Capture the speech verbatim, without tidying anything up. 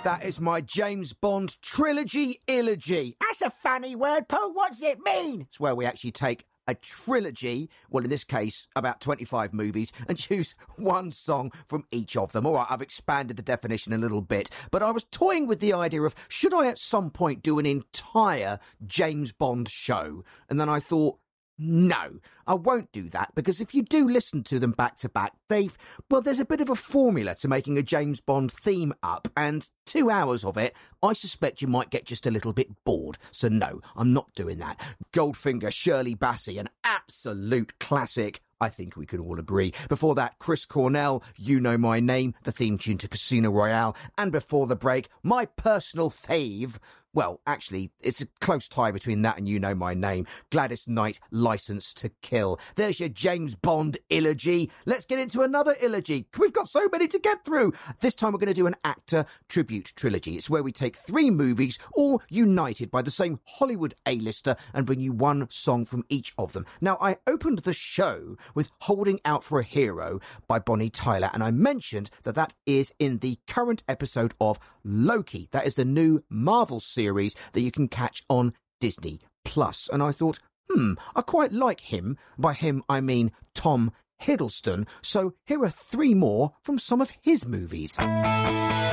That is my James Bond trilogy illogy. That's a funny word, Paul. What does it mean? It's where we actually take a trilogy, well, in this case, about twenty-five movies, and choose one song from each of them. All right, I've expanded the definition a little bit, but I was toying with the idea of, should I at some point do an entire James Bond show? And then I thought, no, I won't do that, because if you do listen to them back to back, they've, well, there's a bit of a formula to making a James Bond theme up, and two hours of it, I suspect you might get just a little bit bored. So no, I'm not doing that. Goldfinger, Shirley Bassey, an absolute classic. I think we can all agree. Before that, Chris Cornell, You Know My Name, the theme tune to Casino Royale. And before the break, my personal fave, well, actually, it's a close tie between that and You Know My Name, Gladys Knight, Licence to Kill. There's your James Bond illogy. Let's get into another illogy. We've got so many to get through. This time we're going to do an actor tribute trilogy. It's where we take three movies, all united by the same Hollywood A-lister, and bring you one song from each of them. Now, I opened the show with Holding Out for a Hero by Bonnie Tyler, and I mentioned that that is in the current episode of Loki. That is the new Marvel series that you can catch on Disney Plus. And I thought, hmm, I quite like him. By him, I mean Tom Hiddleston. So here are three more from some of his movies.